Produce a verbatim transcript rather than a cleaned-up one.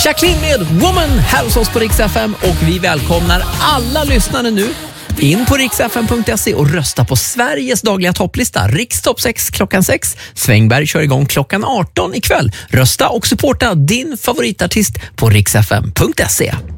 Jacqueline med Woman här hos oss på Rix F M, och vi välkomnar alla lyssnare nu in på riks f m punkt se och rösta på Sveriges dagliga topplista. Riks topp sex klockan sex. Svängberg kör igång klockan arton ikväll. Rösta och supporta din favoritartist på riks f m punkt se.